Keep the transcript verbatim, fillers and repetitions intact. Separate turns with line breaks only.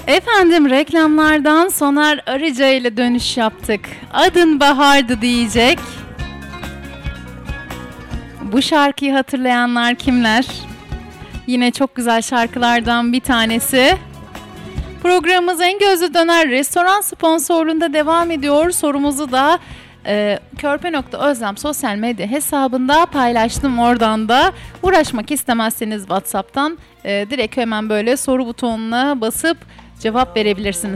Efendim reklamlardan Soner Arıca ile dönüş yaptık. Adın Bahar'dı diyecek. Bu şarkıyı hatırlayanlar kimler? Yine çok güzel şarkılardan bir tanesi. Programımız En Gözlü Döner restoran sponsorluğunda devam ediyor. Sorumuzu da e, körpe nokta özlem sosyal medya hesabında paylaştım. Oradan da uğraşmak istemezseniz WhatsApp'tan e, direkt hemen böyle soru butonuna basıp cevap verebilirsiniz.